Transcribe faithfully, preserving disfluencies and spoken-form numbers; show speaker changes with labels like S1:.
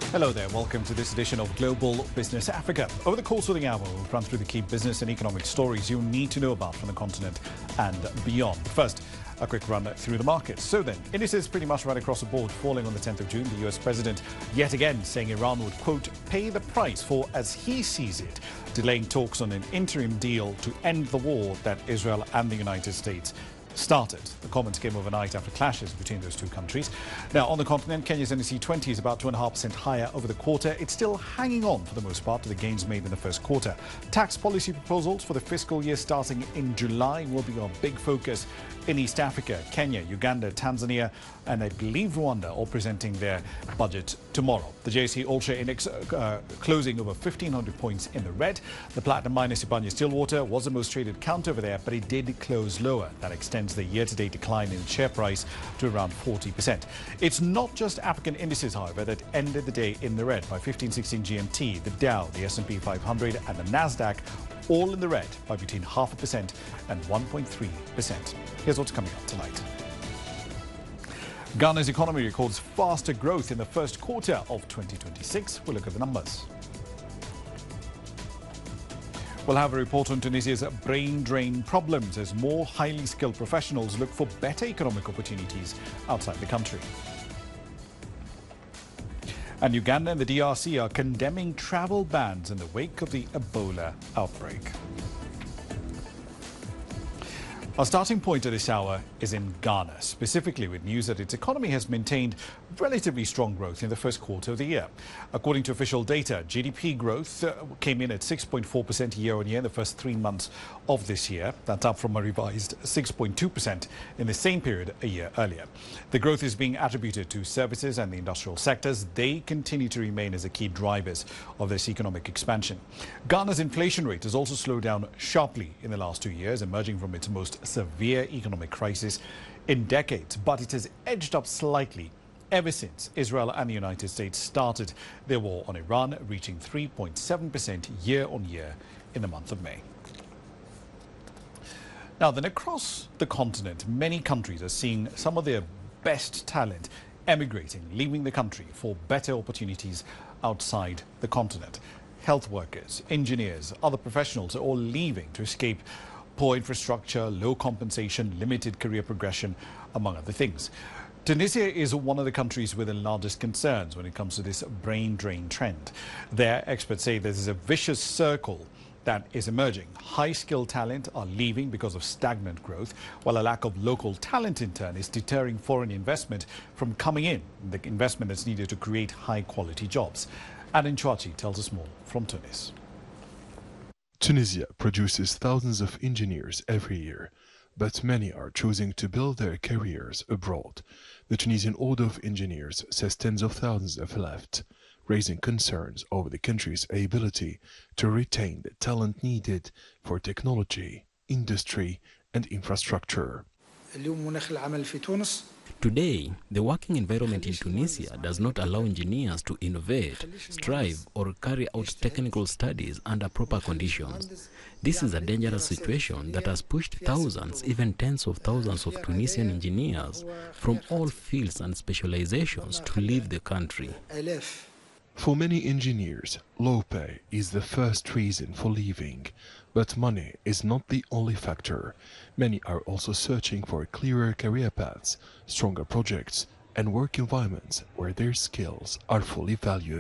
S1: Hello there, welcome to this edition of Global Business Africa. Over the course of the hour, we'll run through the key business and economic stories you'll need to know about from the continent and beyond. First, a quick run through the markets. So then, indices pretty much right across the board falling on the tenth of June. The U S president yet again saying Iran would, quote, pay the price for, as he sees it, delaying talks on an interim deal to end the war that Israel and the United States started. The comments came overnight after clashes between those two countries. Now, on the continent, Kenya's N S E twenty is about two point five percent higher over the quarter. It's still hanging on for the most part to the gains made in the first quarter. Tax policy proposals for the fiscal year starting in July will be our big focus in East Africa. Kenya, Uganda, Tanzania, and I believe Rwanda all presenting their budget tomorrow. The J C All Share Index uh, closing over fifteen hundred points in the red. The platinum minus Sibanye-Stillwater was the most traded count over there, but it did close lower. That extends the year-to-date decline in share price to around forty percent. It's not just African indices, however, that ended the day in the red. By fifteen sixteen G M T, the Dow, the S and P five hundred, and the Nasdaq all in the red by between half a percent and one point three percent. Here's what's coming up tonight. Ghana's economy records faster growth in the first quarter of twenty twenty-six. We'll look at the numbers. We'll have a report on Tunisia's brain drain problems as more highly skilled professionals look for better economic opportunities outside the country. And Uganda and the D R C are condemning travel bans in the wake of the Ebola outbreak. Our starting point at this hour is in Ghana, specifically with news that its economy has maintained relatively strong growth in the first quarter of the year. According to official data, G D P growth uh, came in at six point four percent year on year in the first three months of this year. That's up from a revised six point two percent in the same period a year earlier. The growth is being attributed to services and the industrial sectors. They continue to remain as the key drivers of this economic expansion. Ghana's inflation rate has also slowed down sharply in the last two years, emerging from its most severe economic crisis in decades, but it has edged up slightly ever since Israel and the United States started their war on Iran, reaching three point seven percent year on year in the month of May. Now, then across the continent, many countries are seeing some of their best talent emigrating, leaving the country for better opportunities outside the continent. Health workers, engineers, other professionals are all leaving to escape poor infrastructure, low compensation, limited career progression, among other things. Tunisia is one of the countries with the largest concerns when it comes to this brain drain trend. There, experts say this is a vicious circle that is emerging. High-skilled talent are leaving because of stagnant growth, while a lack of local talent in turn is deterring foreign investment from coming in, the investment that's needed to create high-quality jobs. Adin Chouachi tells us more from Tunis.
S2: Tunisia produces thousands of engineers every year, but many are choosing to build their careers abroad. The Tunisian Order of Engineers says tens of thousands have left, raising concerns over the country's ability to retain the talent needed for technology, industry, and infrastructure.
S3: Today, the working environment in Tunisia does not allow engineers to innovate, strive, or carry out technical studies under proper conditions. This is a dangerous situation that has pushed thousands, even tens of thousands of Tunisian engineers from all fields and specializations to leave the country.
S2: For many engineers, low pay is the first reason for leaving, but money is not the only factor. Many are also searching for clearer career paths, stronger projects, and work environments where their skills are fully valued.